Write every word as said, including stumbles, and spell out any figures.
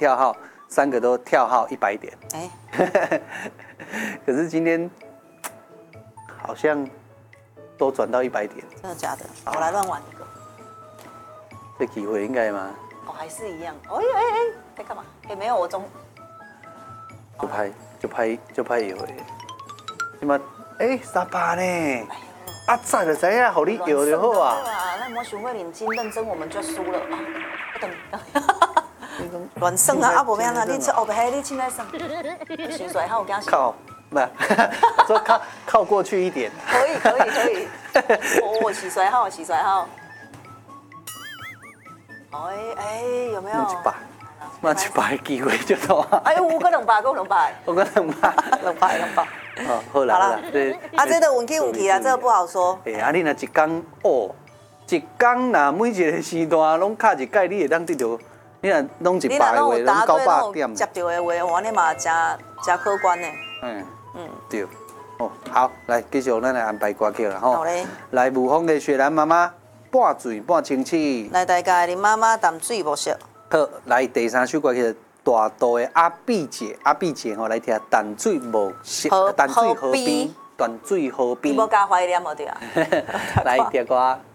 跳号，三个都跳号一百点。 哎， 可是今天好像都转到一百点。 真的假的？我来乱玩一个。 这机会应该吗？ 哦，还是一样。哎哎哎，在干嘛？哎，没有，我中。 就拍就拍就拍一回。什么？哎，三百呢？啊，早就知影，互你摇就好啊。 那莫想会认真认真，我们就输了啊！等等，乱算啊！啊，无咩啊？你出后边，你凊彩算，洗水好，我惊死。 靠，不，说靠靠过去一点。 可以可以可以。哦，洗水好，洗水好。哎哎，有没有？ 一百，那一百的机会就多啊。 哎呦，我个两百，我两百。 我个两百， 两百两百。 哦，好啦好啦，对。 啊，这个运气运气啊，这个不好说。 哎，啊，你若一天哦，一天若每一个时段拢卡一届，你会当得到，你若拢一百个话，拢九百点。 接到的话，我你嘛真真可观呢。 嗯嗯，对。哦，好，来继续咱来安排歌曲啦吼。 好嘞。 来舞风的雪兰妈妈，半醉半清醒。 来大家的妈妈淡水无色。 好，来第三首歌曲。大道的阿碧姐，阿碧姐吼来听淡水无色，淡水河边，淡水河边。 你无加怀念无对啊？ 来听歌。